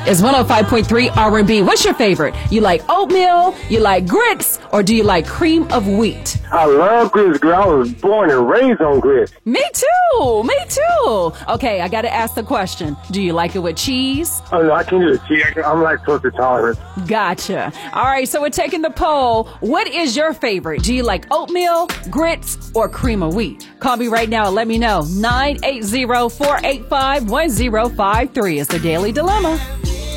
is 105.3 R&B. What's your favorite? You like oatmeal, you like grits, or do you like cream of wheat? I love grits, girl. I was born and raised on grits. Me too. Me too. Okay, I got to ask the question. Do you like it with cheese? Oh, no, I can't do the cheese. I'm lactose intolerant. Gotcha. All right, so we're taking the poll. What is your favorite? Do you like oatmeal, grits, or cream of wheat? Call me right now and let me know. 980-485-1053 is the Daily Dilemma.